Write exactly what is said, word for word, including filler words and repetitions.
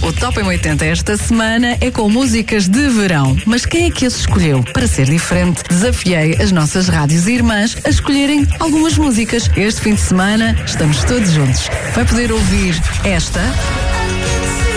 O Top M oitenta esta semana é com músicas de verão. Mas quem é que as escolheu? Para ser diferente, desafiei as nossas rádios irmãs a escolherem algumas músicas. Este fim de semana estamos todos juntos. Vai poder ouvir esta...